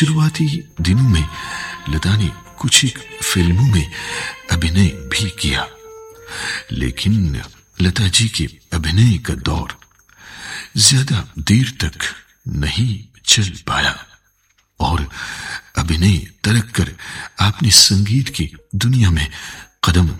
शुरुआती दिनों में लता ने कुछ एक फिल्मों में अभिनय भी किया, लेकिन लता जी के अभिनय का दौर ज्यादा देर तक नहीं चल पाया और अभिनय तर्क कर आपने संगीत की दुनिया में कदम